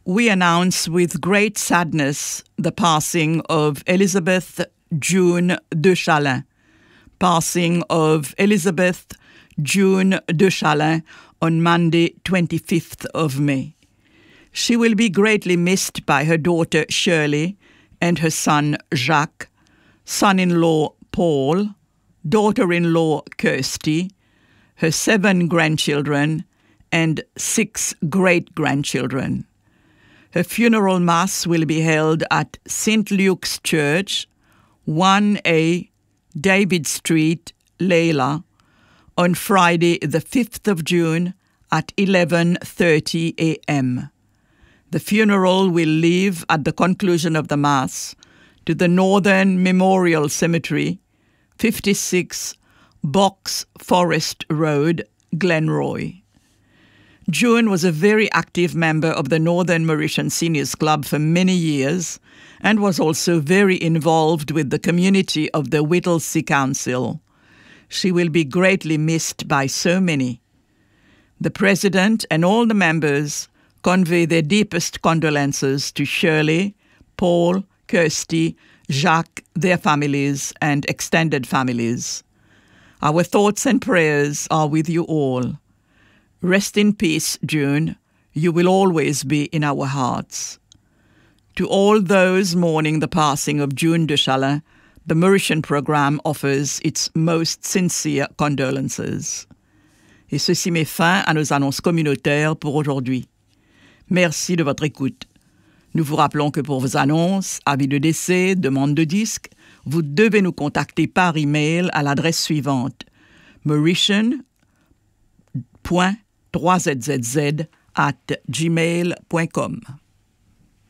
we announce with great sadness the passing of Elizabeth June de Chalin. Passing of Elizabeth June de Chalin on Monday, 25th of May. She will be greatly missed by her daughter Shirley and her son Jacques, son-in-law Paul, daughter-in-law Kirsty, her 7 grandchildren, and 6 great-grandchildren. Her funeral mass will be held at St. Luke's Church, 1A, David Street, Leila, on Friday the 5th of June at 11:30 a.m. The funeral will leave at the conclusion of the Mass to the Northern Memorial Cemetery, 56 Box Forest Road, Glenroy. June was a very active member of the Northern Mauritian Seniors Club for many years and was also very involved with the community of the Whittlesea Council. She will be greatly missed by so many. The President and all the members convey their deepest condolences to Shirley, Paul, Kirsty, Jacques, their families, and extended families. Our thoughts and prayers are with you all. Rest in peace, June. You will always be in our hearts. To all those mourning the passing of June de Chalin, the Mauritian Programme offers its most sincere condolences. Et ceci met fin à nos annonces communautaires pour aujourd'hui. Merci de votre écoute. Nous vous rappelons que pour vos annonces, avis de décès, demandes de disques, vous devez nous contacter par email à l'adresse suivante: mauritian.3zzz@gmail.com.